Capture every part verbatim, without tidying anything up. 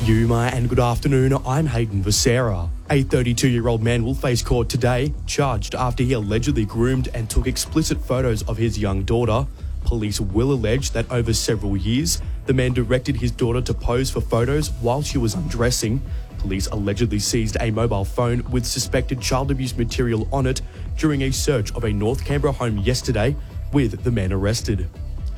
Yuma and good afternoon, I'm Hayden Becerra. A thirty-two-year-old man will face court today, charged after he allegedly groomed and took explicit photos of his young daughter. Police will allege that over several years, the man directed his daughter to pose for photos while she was undressing. Police allegedly seized a mobile phone with suspected child abuse material on it during a search of a North Canberra home yesterday, with the man arrested.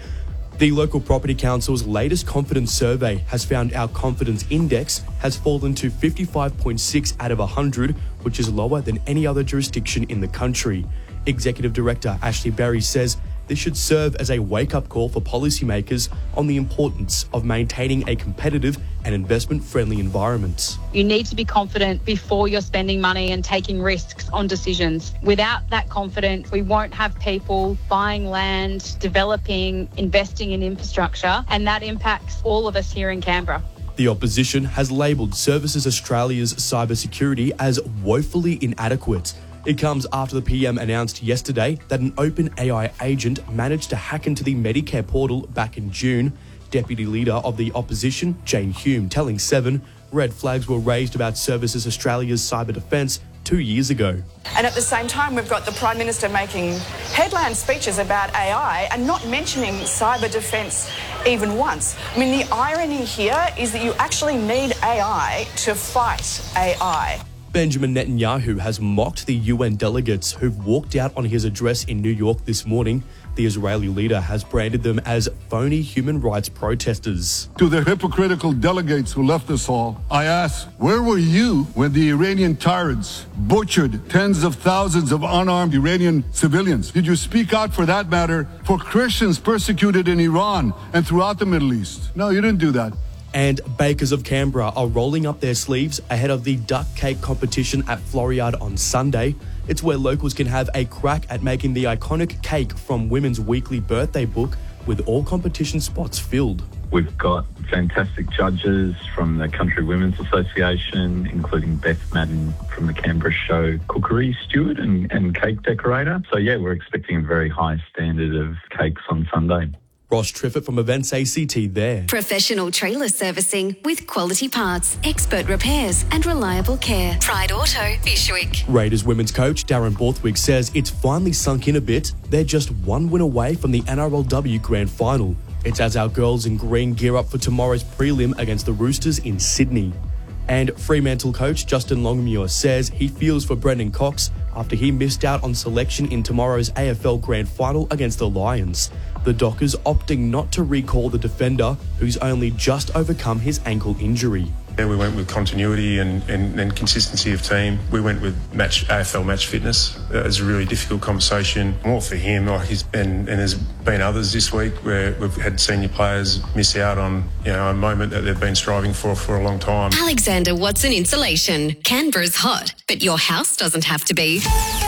The local property council's latest confidence survey has found our confidence index has fallen to fifty-five point six out of one hundred, which is lower than any other jurisdiction in the country. Executive Director Ashley Berry says this should serve as a wake-up call for policymakers on the importance of maintaining a competitive and investment-friendly environment. You need to be confident before you're spending money and taking risks on decisions. Without that confidence, we won't have people buying land, developing, investing in infrastructure, and that impacts all of us here in Canberra. The opposition has labelled Services Australia's cybersecurity as woefully inadequate. It comes after the P M announced yesterday that an open A I agent managed to hack into the Medicare portal back in June. Deputy Leader of the Opposition, Jane Hume, telling Seven, red flags were raised about Services Australia's cyber defence two years ago. And at the same time, we've got the Prime Minister making headline speeches about A I and not mentioning cyber defence even once. I mean, the irony here is that you actually need A I to fight A I. Benjamin Netanyahu has mocked the U N delegates who've walked out on his address in New York this morning. The Israeli leader has branded them as phony human rights protesters. To the hypocritical delegates who left us all, I ask, where were you when the Iranian tyrants butchered tens of thousands of unarmed Iranian civilians? Did you speak out, for that matter, for Christians persecuted in Iran and throughout the Middle East? No, you didn't do that. And bakers of Canberra are rolling up their sleeves ahead of the duck cake competition at Floriade on Sunday. It's where locals can have a crack at making the iconic cake from Women's Weekly birthday book, with all competition spots filled. We've got fantastic judges from the Country Women's Association, including Beth Madden from the Canberra Show Cookery Steward and, and cake decorator. So yeah, we're expecting a very high standard of cakes on Sunday. Ross Triffett from Events A C T there. Professional trailer servicing with quality parts, expert repairs and reliable care. Pride Auto, Bishwick. Raiders women's coach Darren Borthwick says it's finally sunk in a bit. They're just one win away from the N R L W Grand Final. It's as our girls in green gear up for tomorrow's prelim against the Roosters in Sydney. And Fremantle coach Justin Longmuir says he feels for Brendan Cox after he missed out on selection in tomorrow's A F L Grand Final against the Lions. The Dockers opting not to recall the defender, who's only just overcome his ankle injury. Yeah, we went with continuity and, and, and consistency of team. We went with match A F L match fitness. It was a really difficult conversation, more for him, like he's been, and there's been others this week where we've had senior players miss out on, you know, a moment that they've been striving for for a long time. Alexander Watson Insulation. Canberra's hot, but your house doesn't have to be.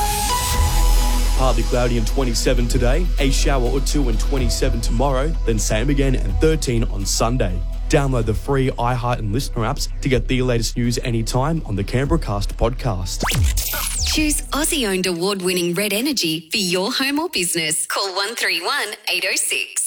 Partly cloudy and twenty-seven today, a shower or two and twenty-seven tomorrow, then same again and thirteen on Sunday. Download the free iHeart and Listener apps to get the latest news anytime on the Canberra Cast podcast. Choose Aussie-owned award-winning Red Energy for your home or business. Call one three one, eight oh six.